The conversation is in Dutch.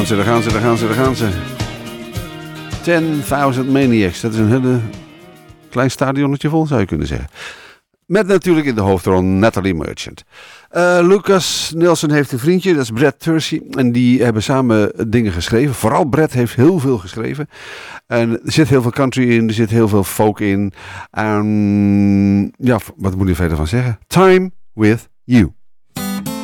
gaan ze. 10.000 Maniacs. Dat is een hele klein stadionnetje vol, zou je kunnen zeggen. Met natuurlijk in de hoofdrol Natalie Merchant. Lucas Nelson heeft een vriendje, dat is Brad Tursi. En die hebben samen dingen geschreven. Vooral Brad heeft heel veel geschreven. En er zit heel veel country in, er zit heel veel folk in. Ja, wat moet je verder van zeggen? Time with You.